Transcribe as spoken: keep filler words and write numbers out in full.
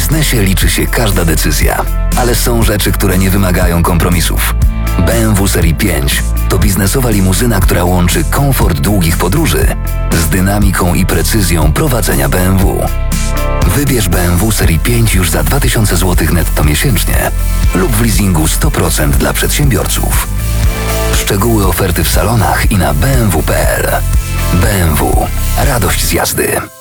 biznesie liczy się każda decyzja, ale są rzeczy, które nie wymagają kompromisów. B M W Serii pięć to biznesowa limuzyna, która łączy komfort długich podróży z dynamiką i precyzją prowadzenia B M W. Wybierz B M W Serii pięć już za dwa tysiące złotych netto miesięcznie lub w leasingu sto procent dla przedsiębiorców. Szczegóły oferty w salonach i na b m w kropka p l. B M W. Radość z jazdy.